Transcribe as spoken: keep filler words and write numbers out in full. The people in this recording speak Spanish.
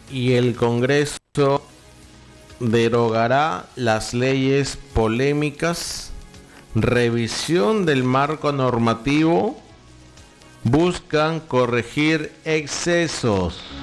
y el Congreso derogará las leyes polémicas. Revisión del marco normativo. Buscan corregir excesos.